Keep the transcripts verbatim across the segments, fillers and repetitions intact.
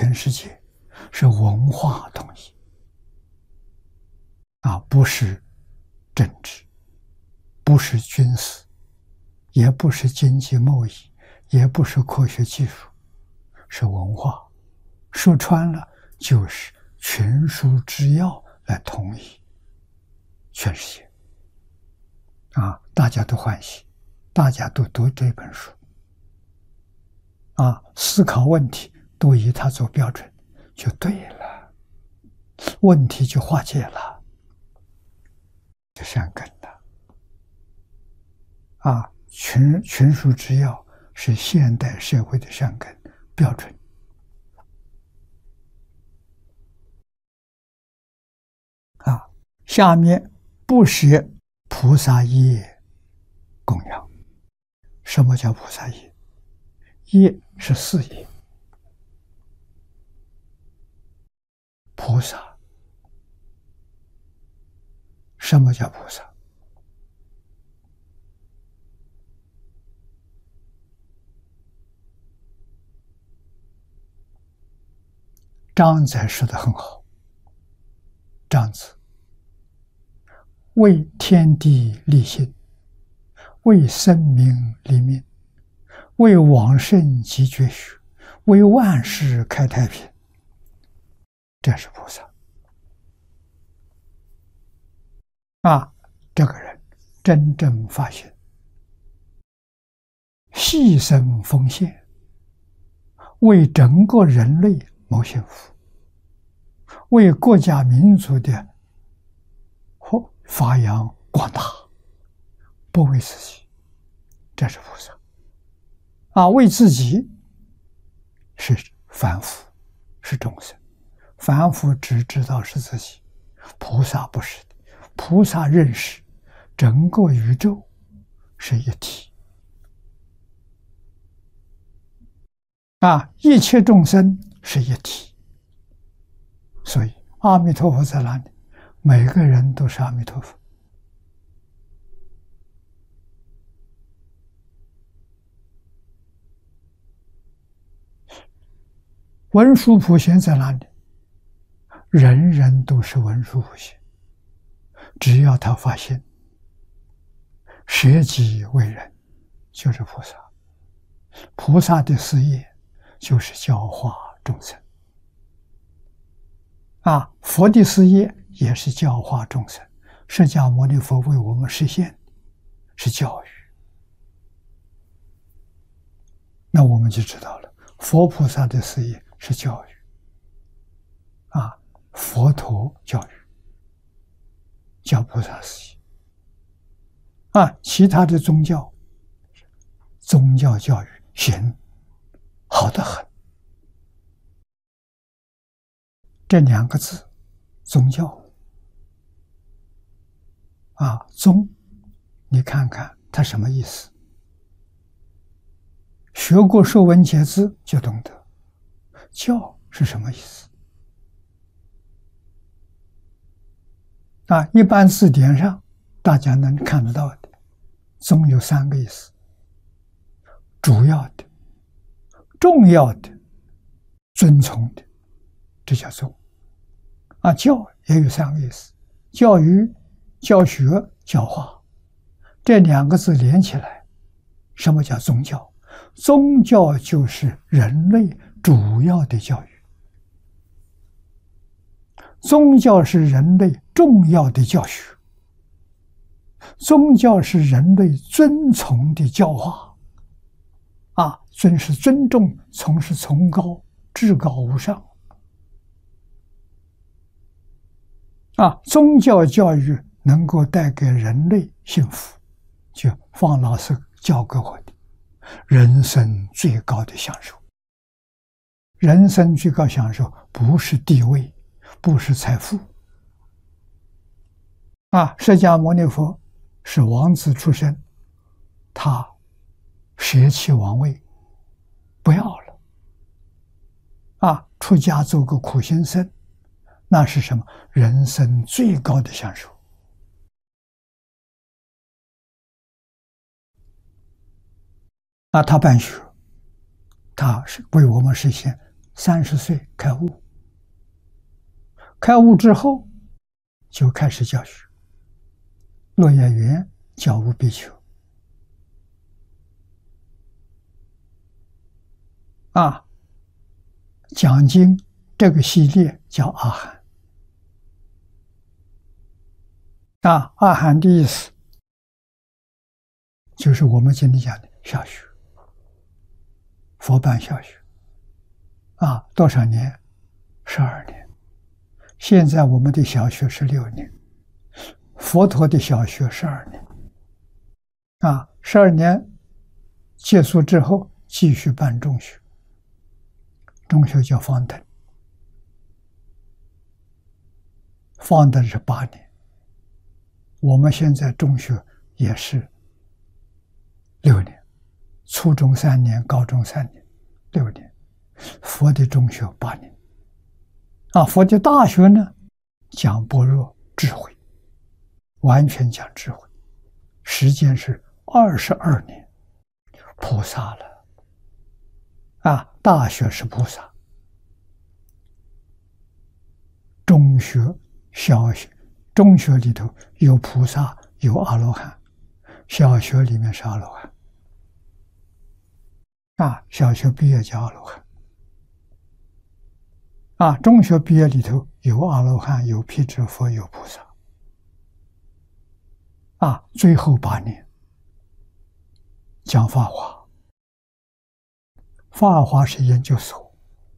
全世界是文化统一啊，不是政治，不是军事，也不是经济贸易，也不是科学技术，是文化。说穿了，就是群书之要来统一全世界啊！大家都欢喜，大家都读这本书啊，思考问题都以它做标准，就对了，问题就化解了，就善根了啊！群群书之要是现代社会的善根标准。啊，下面不舍菩萨业供养。什么叫菩萨业？业是四业。菩萨，什么叫菩萨？章子说得很好，章子为天地立心，为生民立命，为往圣集绝学，为万世开太平，这是菩萨啊！这个人真正发现，牺牲奉献，为整个人类谋幸福，为国家民族的发扬光大，不为自己，这是菩萨啊！为自己是凡夫，是众生，凡夫只知道是自己，菩萨不是的，菩萨认识整个宇宙是一体啊，一切众生是一体，所以阿弥陀佛在哪里？每个人都是阿弥陀佛。文殊普贤在哪里？人人都是文殊普贤，只要他发现舍己为人，就是菩萨。菩萨的事业就是教化众生啊，佛的事业也是教化众生。释迦牟尼佛为我们实现是教育，那我们就知道了，佛菩萨的事业是教育啊，佛陀教育，教菩萨事业啊，其他的宗教，宗教教育行好得很。这两个字，宗教啊，宗，你看看它什么意思？学过《说文解字》就懂得，教是什么意思啊？一般字典上大家能看得到的，宗有三个意思：主要的、重要的、尊崇的，这叫宗啊。教也有三个意思：教育、教学、教化。这两个字连起来，什么叫宗教？宗教就是人类主要的教育，宗教是人类重要的教学，宗教是人类尊崇的教化啊，尊是尊重，崇是崇高，至高无上啊。宗教教育能够带给人类幸福，就方老师教给我的人生最高的享受。人生最高享受不是地位，不是财富啊。释迦牟尼佛是王子出身，他舍弃王位不要了啊，出家做个苦行僧，那是什么？人生最高的享受啊。他办学，他是为我们实现三十岁开悟，开悟之后就开始教学。落叶园教无比丘，啊，讲经这个系列叫阿含。啊，阿含的意思就是我们今天讲的小学，佛办小学。啊，多少年？十二年。现在我们的小学是六年，佛陀的小学十二年。啊，十二年结束之后，继续办中学。中学叫方等，方等是八年。我们现在中学也是六年，初中三年，高中三年，六年。佛的中学八年。啊，佛的大学呢，讲般若智慧，完全讲智慧，时间是二十二年，菩萨了。啊，大学是菩萨，中学、小学，中学里头有菩萨，有阿罗汉，小学里面是阿罗汉。啊，小学毕业叫阿罗汉。啊，中学毕业里头有阿罗汉，有辟支佛，有菩萨。啊，最后八年讲法华，法华是研究所，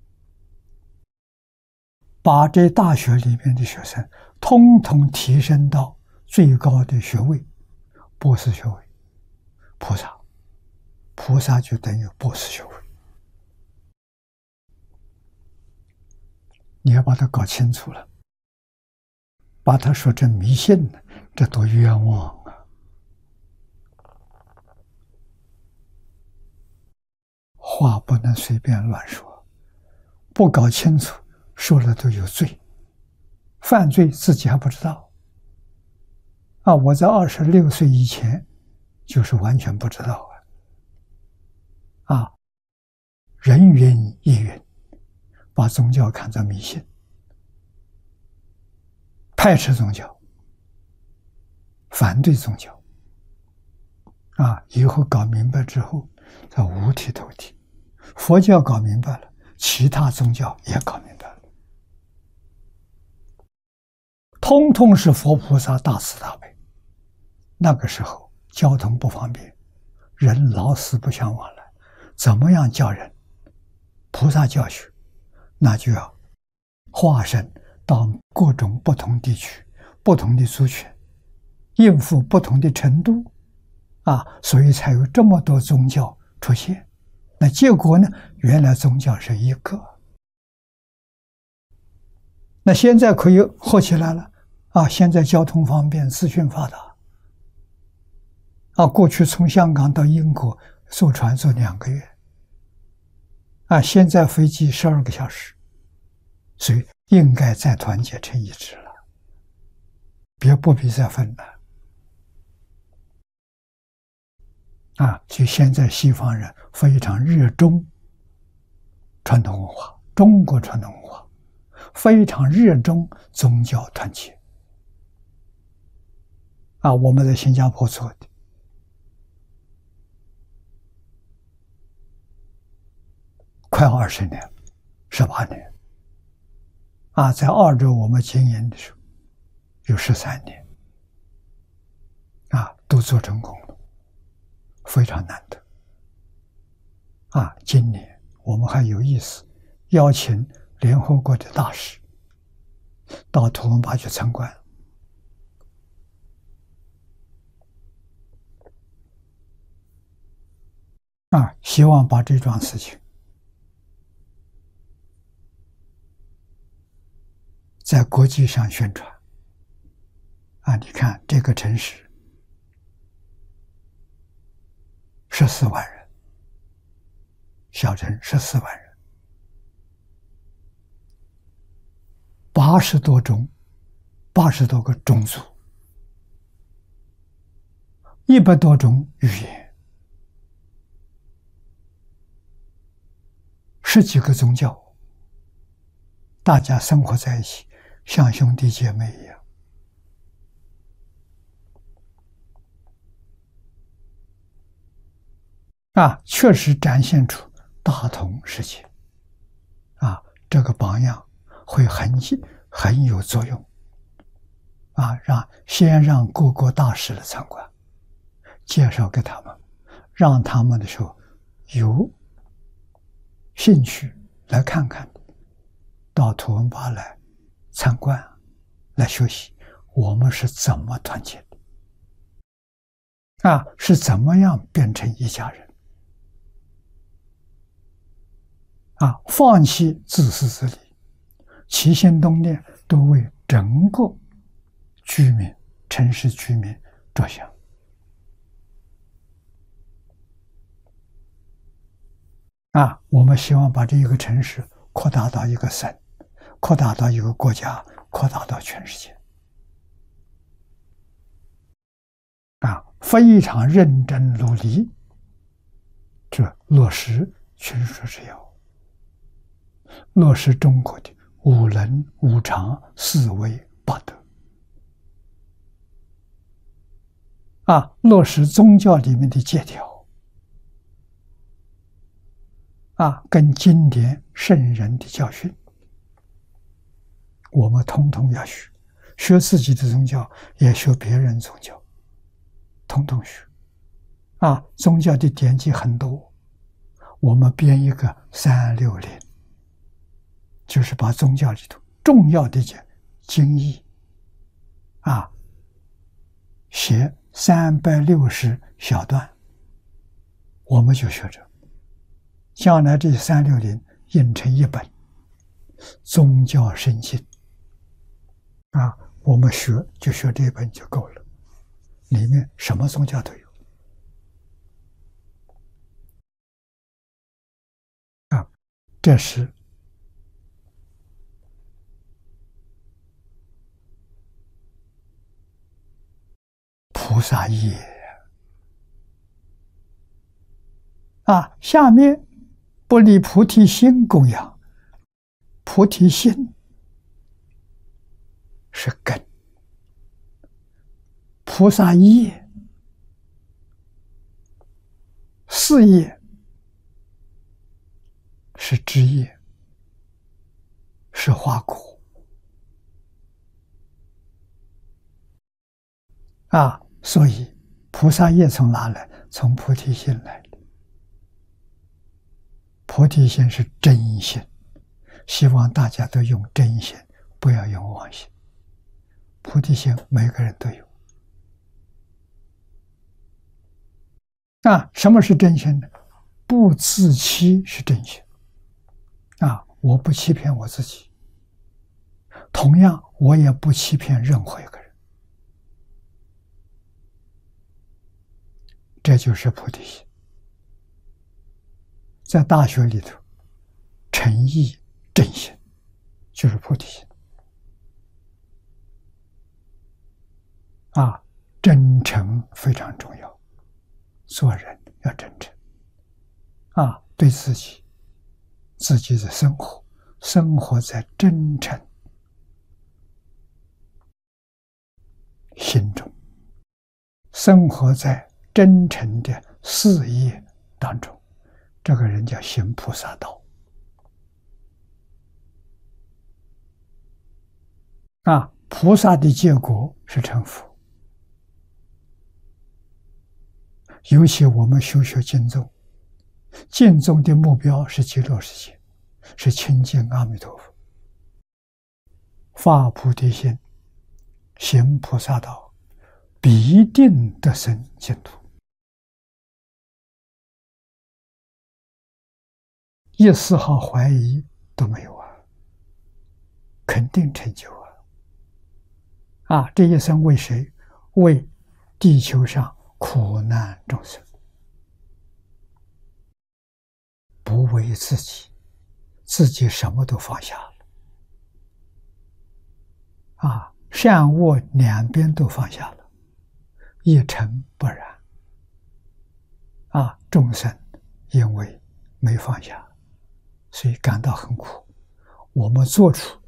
把这大学里面的学生通通提升到最高的学位，博士学位，菩萨，菩萨就等于博士学位。你要把它搞清楚了，把它说成迷信了，这多冤枉啊！话不能随便乱说，不搞清楚，说了都有罪，犯罪自己还不知道。啊，我在二十六岁以前就是完全不知道啊！啊，人云亦云，把宗教看作迷信，排斥宗教，反对宗教。啊，以后搞明白之后，才五体投地。佛教搞明白了，其他宗教也搞明白了，通通是佛菩萨大慈大悲。那个时候交通不方便，人老死不相往来，怎么样叫人菩萨教学？那就要化身到各种不同地区、不同的族群，应付不同的程度，啊，所以才有这么多宗教出现。那结果呢？原来宗教是一个，那现在可以合起来了啊！现在交通方便，资讯发达，啊，过去从香港到英国坐船坐两个月，啊，现在飞机十二个小时，所以应该再团结成一致了，别不必再分了。啊，就现在西方人非常热衷传统文化，中国传统文化非常热衷宗教团结。啊，我们在新加坡做的，快二十年，十八年。啊，在澳洲我们经营的时候有十三年，啊，都做成功了，非常难得。啊，今年我们还有意思邀请联合国的大使到图伦巴去参观。啊，希望把这桩事情在国际上宣传。啊，你看这个城市十四万人，小城十四万人，八十多种，八十多个种族，一百多种语言，十几个宗教， 大家生活在一起，像兄弟姐妹一样。啊，确实展现出大同世界。啊，这个榜样会很很有作用。啊，让先让各国大使来参观，介绍给他们，让他们的时候有兴趣来看看，到图文巴来参观，来学习我们是怎么团结的，啊，是怎么样变成一家人，啊，放弃自私自利，起心动念都为整个居民、城市居民着想。啊，我们希望把这一个城市扩大到一个省，扩大到一个国家，扩大到全世界。啊，非常认真努力，这落实群书之要，落实中国的五伦、五常、四维、八德。啊，落实宗教里面的戒条，啊，跟经典圣人的教训，我们通通要学，学自己的宗教，也学别人宗教，通通学。啊，宗教的典籍很多，我们编一个三六零，就是把宗教里头重要的讲经义，啊，写三百六十小段，我们就学着，将来这三六零印成一本宗教圣经，啊，我们学就学这一本就够了，里面什么宗教都有。啊，这是菩萨业。啊，下面不离菩提心供养，菩提心是根，菩萨业、事业是枝叶，是花果。啊，所以菩萨业从哪来？从菩提心来的。菩提心是真心，希望大家都用真心，不要用妄心。菩提心每个人都有。啊，什么是真心呢？不自欺是真心。啊，我不欺骗我自己，同样我也不欺骗任何一个人。这就是菩提心。在大学里头，诚意正心就是菩提心。啊，真诚非常重要，做人要真诚。啊，对自己、自己的生活，生活在真诚心中，生活在真诚的事业当中。这个人叫行菩萨道。啊，菩萨的结果是成佛。尤其我们修学经宗，经宗的目标是极乐世界，是亲近阿弥陀佛，发菩提心，行菩萨道，必定得生净土。一丝毫怀疑都没有啊，肯定成就啊！啊，这一生为谁？为地球上苦难众生，不为自己，自己什么都放下了。啊，善恶两边都放下了，一尘不染。啊，众生因为没放下，所以感到很苦。我们做出